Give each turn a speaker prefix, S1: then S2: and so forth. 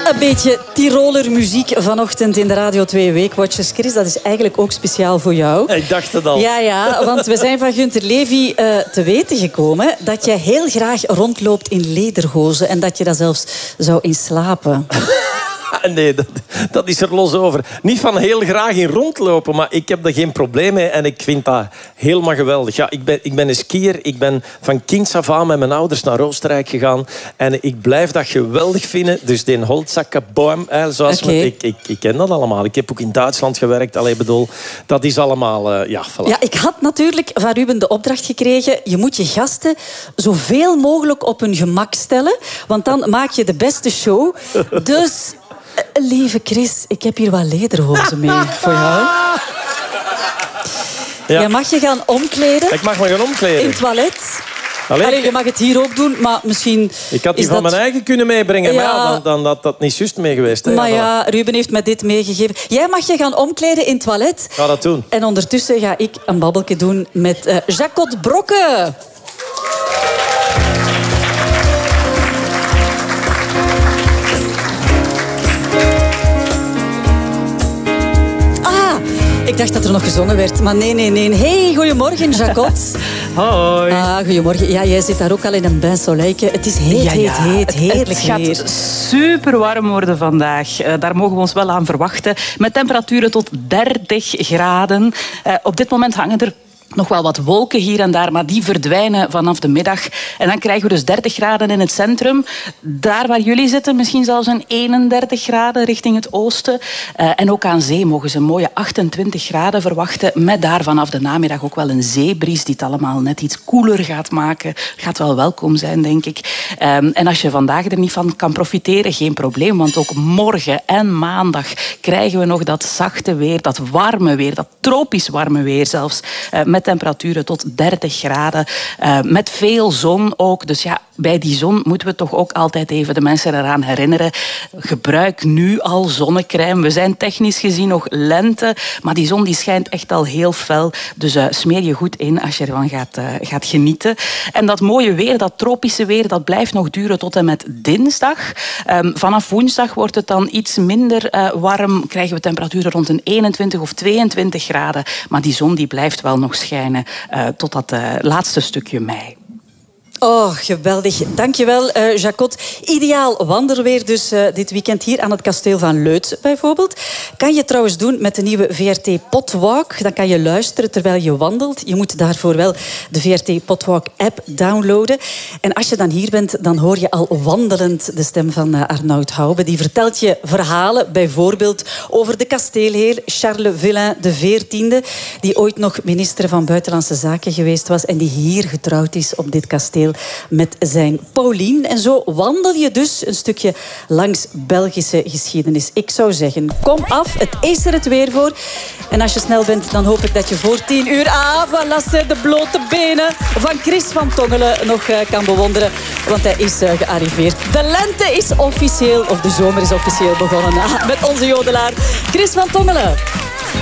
S1: Een beetje Tiroler muziek vanochtend in de Radio 2 Weekwatchers. Chris, dat is eigenlijk ook speciaal voor jou.
S2: Ik dacht het al.
S1: Ja, want we zijn van Günter Levy te weten gekomen dat jij heel graag rondloopt in lederhozen en dat je daar zelfs zou in slapen.
S2: Nee, dat is er los over. Niet van heel graag in rondlopen, maar ik heb er geen probleem mee en ik vind dat helemaal geweldig. Ja, ik ben een skier. Ik ben van kinds af aan met mijn ouders naar Oostenrijk gegaan en ik blijf dat geweldig vinden. Dus die Holtzakkenboom, zoals ik ken dat allemaal. Ik heb ook in Duitsland gewerkt. Allee, bedoel, dat is allemaal... voilà.
S1: Ja, ik had natuurlijk van Ruben de opdracht gekregen. Je moet je gasten zoveel mogelijk op hun gemak stellen, want dan maak je de beste show. Dus... Lieve Chris, ik heb hier wat lederhozen mee voor jou. Ja. Je mag je gaan omkleden.
S2: Ik mag me gaan omkleden.
S1: In het toilet.
S2: Allee,
S1: je mag het hier ook doen, maar misschien...
S2: Ik had die van mijn eigen kunnen meebrengen, maar dan had dat niet juist mee geweest. Hè?
S1: Maar ja, Ruben heeft me dit meegegeven. Jij mag je gaan omkleden in het toilet.
S2: Ga dat doen.
S1: En ondertussen ga ik een babbeltje doen met Jacot Brokke. Ik dacht dat er nog gezongen werd, maar nee. Hey, goedemorgen, Jacot.
S3: Hoi.
S1: Goedemorgen. Ja, jij zit daar ook al in een bain soleilje. Het is heet.
S3: Het gaat super warm worden vandaag. Daar mogen we ons wel aan verwachten. Met temperaturen tot 30 graden. Op dit moment hangen er nog wel wat wolken hier en daar, maar die verdwijnen vanaf de middag. En dan krijgen we dus 30 graden in het centrum. Daar waar jullie zitten, misschien zelfs een 31 graden richting het oosten. En ook aan zee mogen ze een mooie 28 graden verwachten. Met daar vanaf de namiddag ook wel een zeebries die het allemaal net iets koeler gaat maken. Gaat wel welkom zijn, denk ik. En als je vandaag er niet van kan profiteren, geen probleem. Want ook morgen en maandag krijgen we nog dat zachte weer, dat warme weer, dat tropisch warme weer zelfs. Met temperaturen tot 30 graden. Met veel zon ook. Dus ja, bij die zon moeten we toch ook altijd even de mensen eraan herinneren. Gebruik nu al zonnecrème. We zijn technisch gezien nog lente, maar die zon die schijnt echt al heel fel. Dus smeer je goed in als je ervan gaat genieten. En dat mooie weer, dat tropische weer, dat blijft nog duren tot en met dinsdag. Vanaf woensdag wordt het dan iets minder warm. Krijgen we temperaturen rond een 21 of 22 graden. Maar die zon die blijft wel nog schijnen tot dat laatste stukje mei.
S1: Oh, geweldig. Dankjewel, Jacot. Ideaal wandelweer dus dit weekend hier aan het kasteel van Leuts bijvoorbeeld. Kan je trouwens doen met de nieuwe VRT Potwalk. Dan kan je luisteren terwijl je wandelt. Je moet daarvoor wel de VRT Potwalk app downloaden. En als je dan hier bent, dan hoor je al wandelend de stem van Arnoud Hoube. Die vertelt je verhalen, bijvoorbeeld over de kasteelheer Charles Villain XIV, die ooit nog minister van Buitenlandse Zaken geweest was en die hier getrouwd is op dit kasteel met zijn Pauline. En zo wandel je dus een stukje langs Belgische geschiedenis. Ik zou zeggen, kom af, het is er het weer voor. En als je snel bent, dan hoop ik dat je voor 10 uur voilà, de blote benen van Chris van Tongelen nog kan bewonderen. Want hij is gearriveerd. De lente is officieel, of de zomer is officieel begonnen met onze jodelaar Chris van Tongelen.